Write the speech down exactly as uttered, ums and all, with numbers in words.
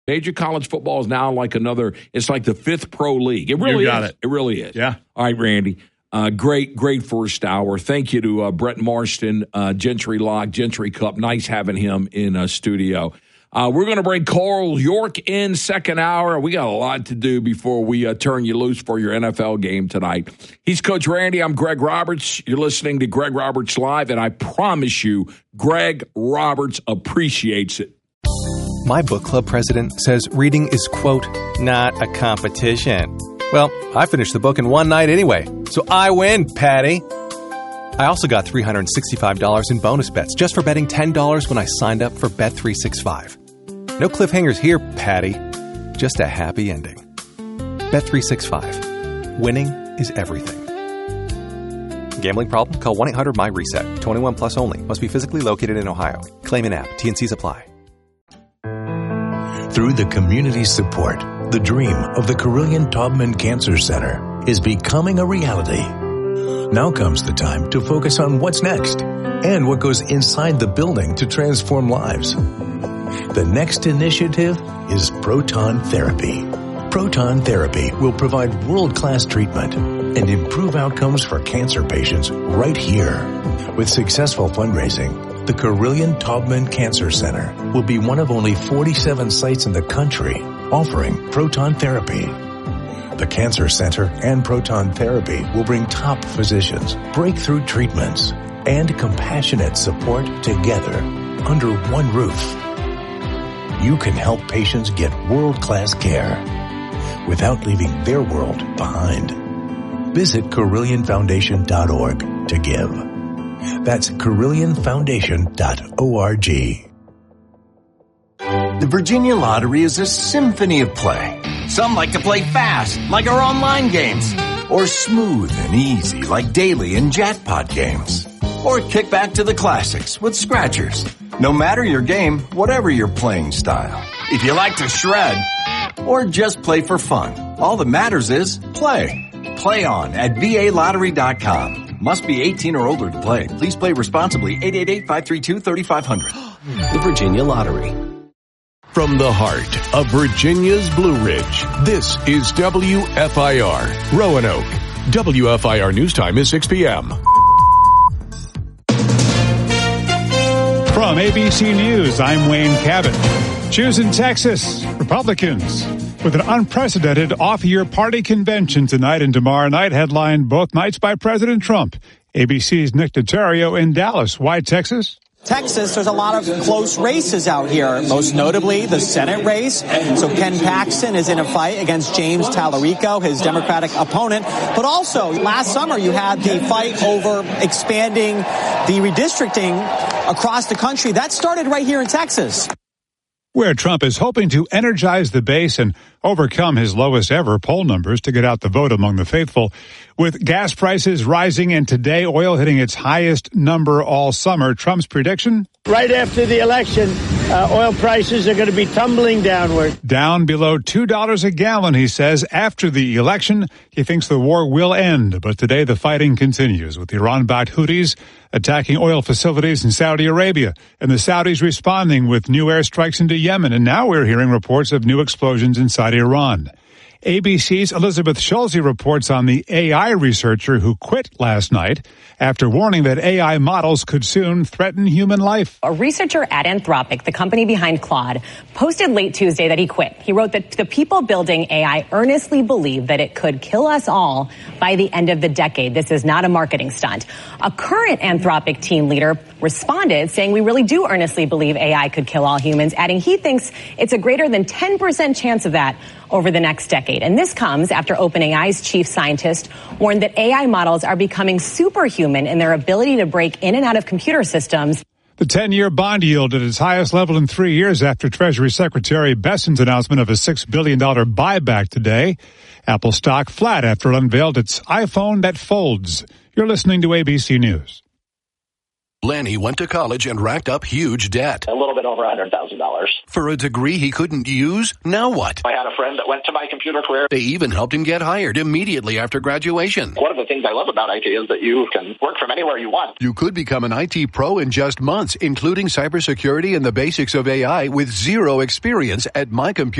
Major college football is now like another, it's like the fifth pro league. It really you got is. It. it really is. Yeah. All right, Randy. Uh, great, great first hour. Thank you to uh, Brett Marston, uh, Gentry Lock, Gentry Cup. Nice having him in uh, studio. Uh, we're going to bring Carl York in second hour. We got a lot to do before we uh, turn you loose for your N F L game tonight. He's Coach Randy. I'm Greg Roberts. You're listening to Greg Roberts Live, and I promise you, Greg Roberts appreciates it. My book club president says reading is, quote, not a competition. Well, I finished the book in one night anyway, so I win, Patty. I also got three hundred sixty-five dollars in bonus bets just for betting ten dollars when I signed up for Bet three sixty-five. No cliffhangers here, Patty. Just a happy ending. Bet three sixty-five. Winning is everything. Gambling problem? Call one eight hundred M Y RESET. twenty-one plus only. Must be physically located in Ohio. Claim in app. T N Cs apply. Through the community's support, the dream of the Carilion Taubman Cancer Center is becoming a reality. Now comes the time to focus on what's next and what goes inside the building to transform lives. The next initiative is proton therapy. Proton therapy will provide world-class treatment and improve outcomes for cancer patients right here. With successful fundraising, the Carilion Taubman Cancer Center will be one of only forty-seven sites in the country offering proton therapy. The Cancer Center and proton therapy will bring top physicians, breakthrough treatments, and compassionate support together under one roof. You can help patients get world-class care without leaving their world behind. Visit Carilion Foundation dot org to give. That's Carilion Foundation dot org. The Virginia Lottery is a symphony of play. Some like to play fast, like our online games, or smooth and easy, like daily and jackpot games. Or kick back to the classics with scratchers. No matter your game, whatever your playing style. If you like to shred, or just play for fun, all that matters is play. Play on at V A lottery dot com. Must be eighteen or older to play. Please play responsibly. eight eight eight, five three two, three five zero zero. The Virginia Lottery. From the heart of Virginia's Blue Ridge, this is W F I R, Roanoke. W F I R News Time is six p.m. From A B C News, I'm Wayne Cabot. Choosing Texas, Republicans with an unprecedented off-year party convention tonight and tomorrow night, headlined both nights by President Trump. A B C's Nick Notario in Dallas. Why Texas? Texas, there's a lot of close races out here, most notably the Senate race. So Ken Paxton is in a fight against James Tallarico, his Democratic opponent. But also, last summer you had the fight over expanding the redistricting across the country. That started right here in Texas, where Trump is hoping to energize the base and overcome his lowest ever poll numbers to get out the vote among the faithful. With gas prices rising and today oil hitting its highest number all summer, Trump's prediction? Right after the election, uh, oil prices are going to be tumbling downward. Down below two dollars a gallon, he says. After the election, he thinks the war will end. But today the fighting continues with the Iran-backed Houthis attacking oil facilities in Saudi Arabia and the Saudis responding with new airstrikes into Yemen. And now we're hearing reports of new explosions inside Iran. A B C's Elizabeth Schulze reports on the A I researcher who quit last night after warning that A I models could soon threaten human life. A researcher at Anthropic, the company behind Claude, posted late Tuesday that he quit. He wrote that the people building A I earnestly believe that it could kill us all by the end of the decade. This is not a marketing stunt. A current Anthropic team leader responded saying, we really do earnestly believe A I could kill all humans, adding he thinks it's a greater than ten percent chance of that over the next decade. And this comes after OpenAI's chief scientist warned that A I models are becoming superhuman in their ability to break in and out of computer systems. The ten-year bond yield at its highest level in three years after Treasury Secretary Bessent's announcement of a six billion dollars buyback today. Apple stock flat after it unveiled its iPhone that folds. You're listening to A B C News. Lanny went to college and racked up huge debt. A little bit over one hundred thousand dollars. For a degree he couldn't use? Now what? I had a friend that went to my computer career. They even helped him get hired immediately after graduation. One of the things I love about I T is that you can work from anywhere you want. You could become an I T pro in just months, including cybersecurity and the basics of A I with zero experience at My Computer.